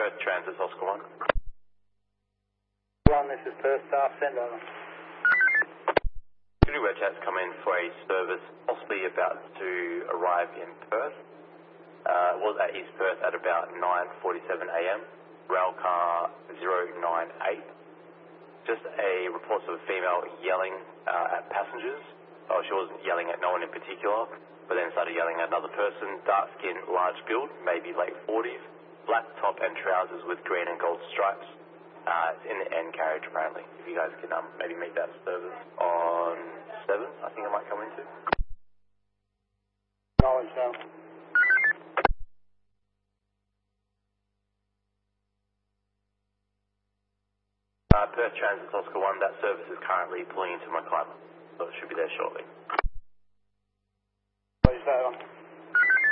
Perth Transit, Oscar 1. This is Perth staff, send over. City Red Chat's come in for a service possibly about to arrive in Perth. It was at East Perth at about 9:47 a.m. Railcar 098. Just a report of a female yelling at passengers. Oh, she wasn't yelling at no one in particular, but then started yelling at another person. Dark skin, large build, maybe late 40s. Black top and trousers with green and gold stripes. It's in the end carriage apparently. If you guys can maybe make that service on 7, I think it might come into. Knowledge now. Perth Transit Oscar 1, that service is currently pulling into my climber, so it should be there shortly.